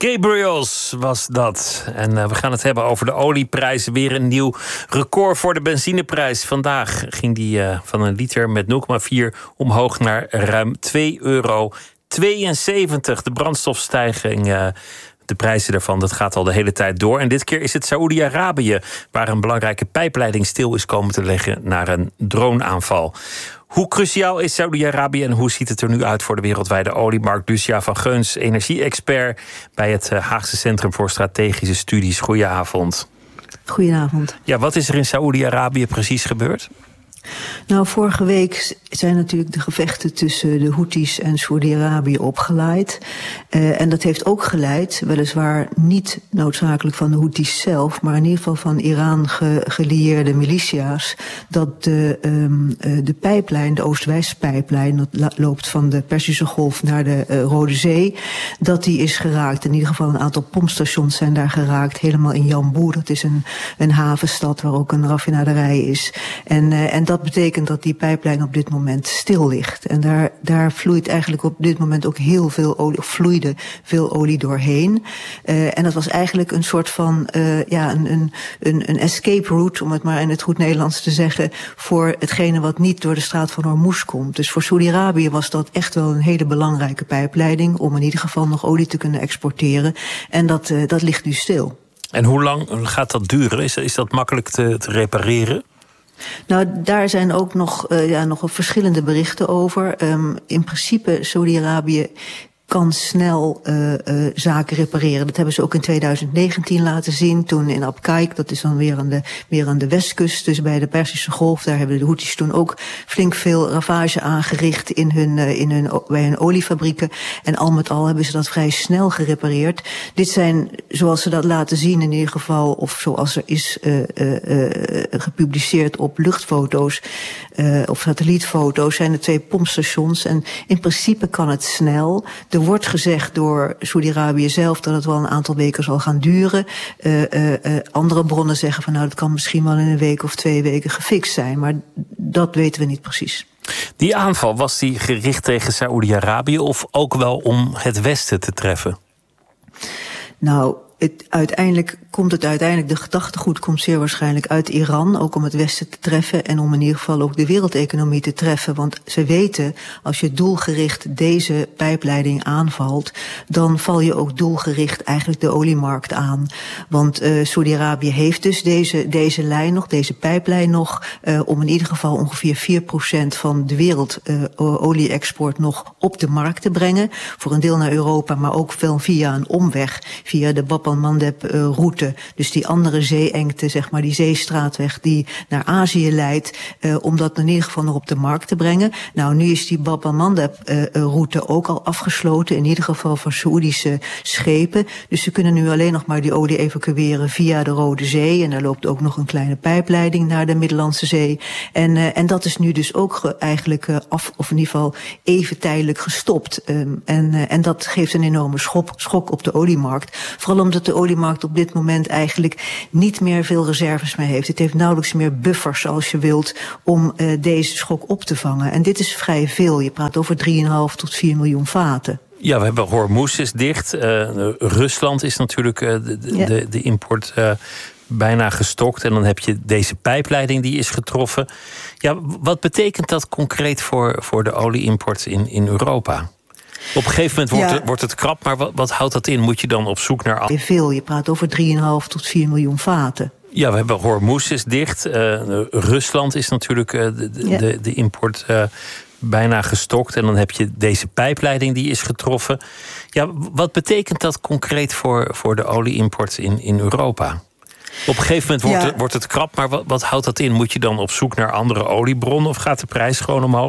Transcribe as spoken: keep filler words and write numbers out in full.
Gabriels was dat. En uh, we gaan het hebben over de olieprijzen. Weer een nieuw record voor de benzineprijs. Vandaag ging die uh, van een liter met nul komma vier omhoog naar ruim twee euro tweeënzeventig. De brandstofstijging, uh, de prijzen daarvan, dat gaat al de hele tijd door. En dit keer is het Saoedi-Arabië waar een belangrijke pijpleiding stil is komen te liggen naar een droneaanval. Hoe cruciaal is Saoedi-Arabië en hoe ziet het er nu uit voor de wereldwijde oliemarkt? Lucia van Geuns, energie-expert bij het Haagse Centrum voor Strategische Studies. Goedenavond. Goedenavond. Ja, wat is er in Saoedi-Arabië precies gebeurd? Nou, vorige week zijn natuurlijk de gevechten tussen de Houthis en Saoedi-Arabië opgeleid. Uh, en dat heeft ook geleid, weliswaar niet noodzakelijk van de Houthis zelf, maar in ieder geval van Iran ge, gelieerde militia's, dat de, um, uh, de pijplijn, de Oost-West-pijplijn, dat loopt van de Perzische Golf naar de uh, Rode Zee, dat die is geraakt. In ieder geval een aantal pompstations zijn daar geraakt, helemaal in Jambu. Dat is een, een havenstad waar ook een raffinaderij is. En, uh, en dat betekent dat die pijplijn op dit moment stil ligt. En daar, daar vloeit eigenlijk op dit moment ook heel veel olie, of vloeide veel olie doorheen. Uh, en dat was eigenlijk een soort van, uh, ja, een, een, een, een escape route, om het maar in het goed Nederlands te zeggen, voor hetgene wat niet door de straat van Hormuz komt. Dus voor Saoedi-Arabië was dat echt wel een hele belangrijke pijpleiding om in ieder geval nog olie te kunnen exporteren. En dat, uh, dat ligt nu stil. En hoe lang gaat dat duren? Is, is dat makkelijk te, te repareren? Nou, daar zijn ook nog, uh, ja, nog verschillende berichten over. Um, in principe, Saoedi-Arabië kan snel uh, uh, zaken repareren. Dat hebben ze ook in tweeduizend negentien laten zien. Toen in Abqaiq, dat is dan weer aan de, weer aan de westkust, dus bij de Perzische Golf. Daar hebben de Houthis toen ook flink veel ravage aangericht in hun, uh, in hun, bij hun oliefabrieken. En al met al hebben ze dat vrij snel gerepareerd. Dit zijn, zoals ze dat laten zien in ieder geval, of zoals er is uh, uh, uh, gepubliceerd op luchtfoto's uh, of satellietfoto's, zijn er twee pompstations. En in principe kan het snel. De Er wordt gezegd door Saoedi-Arabië zelf dat het wel een aantal weken zal gaan duren. Uh, uh, uh, andere bronnen zeggen van nou, dat kan misschien wel in een week of twee weken gefixt zijn. Maar dat weten we niet precies. Die aanval, was die gericht tegen Saoedi-Arabië of ook wel om het Westen te treffen? Nou, het, uiteindelijk komt het uiteindelijk, de gedachtegoed komt zeer waarschijnlijk uit Iran, ook om het Westen te treffen en om in ieder geval ook de wereldeconomie te treffen. Want ze weten, als je doelgericht deze pijpleiding aanvalt, dan val je ook doelgericht eigenlijk de oliemarkt aan. Want uh, Saoedi-Arabië heeft dus deze, deze lijn nog, deze pijplijn nog, uh, om in ieder geval ongeveer vier procent van de wereld uh, olie-export nog op de markt te brengen. Voor een deel naar Europa, maar ook veel via een omweg, via de Bab al-Mandeb-route. Dus die andere zeeengte, zeg maar, die zeestraatweg die naar Azië leidt, uh, om dat in ieder geval nog op de markt te brengen. Nou, nu is die Bab al-Mandeb-route ook al afgesloten, in ieder geval voor Saoedische schepen. Dus ze kunnen nu alleen nog maar die olie evacueren via de Rode Zee. En daar loopt ook nog een kleine pijpleiding naar de Middellandse Zee. En, uh, en dat is nu dus ook ge, eigenlijk uh, af, of in ieder geval even tijdelijk gestopt. Um, en, uh, en dat geeft een enorme schok, schok op de oliemarkt. Vooral omdat de oliemarkt op dit moment eigenlijk niet meer veel reserves meer heeft. Het heeft nauwelijks meer buffers, als je wilt, om uh, deze schok op te vangen. En dit is vrij veel. Je praat over drie komma vijf tot vier miljoen vaten. Ja, we hebben Hormuz is dicht. Uh, Rusland is natuurlijk uh, de, de, ja. de, de import uh, bijna gestokt. En dan heb je deze pijpleiding die is getroffen. Ja, wat betekent dat concreet voor, voor de olieimport in, in Europa? Op een gegeven moment wordt, ja. het, wordt het krap, maar wat, wat houdt dat in? Moet je dan op zoek naar... Veel, je praat over drie komma vijf tot vier miljoen vaten. Ja, we hebben Hormuz is dicht. Uh, Rusland is natuurlijk uh, de, de, ja. de, de import uh, bijna gestokt. En dan heb je deze pijpleiding die is getroffen. Ja, wat betekent dat concreet voor, voor de olieimport in, in Europa? Op een gegeven moment wordt, ja. het, wordt het krap, maar wat, wat houdt dat in? Moet je dan op zoek naar andere oliebronnen of gaat de prijs gewoon omhoog?